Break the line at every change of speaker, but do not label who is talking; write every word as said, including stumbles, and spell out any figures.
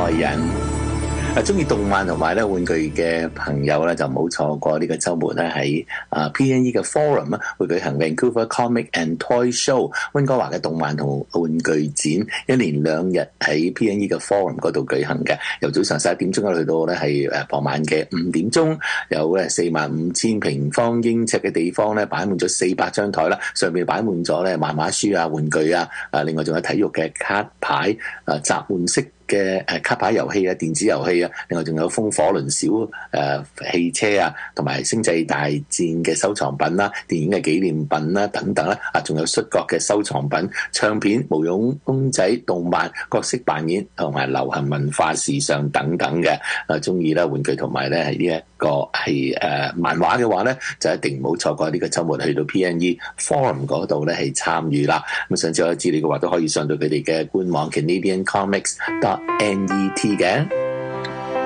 愛人。啊，中意動漫同埋咧玩具嘅朋友咧，就唔好錯過呢個週末咧喺啊 P N E 嘅 Forum 啊，會舉行 Vancouver Comic and Toy Show 溫哥華嘅動漫同玩具展，一連兩日喺 P N E 嘅 Forum 嗰度舉行嘅，由早上十一點鐘去到咧係誒傍晚嘅五點鐘，有咧四萬五千平方英尺嘅地方咧擺滿咗四百張台啦，上面擺滿咗咧漫畫書啊、玩具啊，啊另外仲有體育嘅卡牌啊、集換式嘅誒卡牌遊戲啊、電子遊戲啊，另外仲有風火輪小誒、呃、汽車啊，同埋星際大戰嘅收藏品啦、電影嘅紀念品啦等等啦，啊仲有摔角嘅收藏品、唱片、毛絨公仔、動漫、角色扮演同埋流行文化、時尚等等嘅。啊中意啦玩具同埋咧係呢一個係誒、呃、漫畫嘅話咧，就一定唔好錯過呢個週末去到 P N E Forum 嗰度咧係參與啦。咁上次有資料嘅話都可以上到佢哋嘅官網 Canadian Comics dot net 嘅。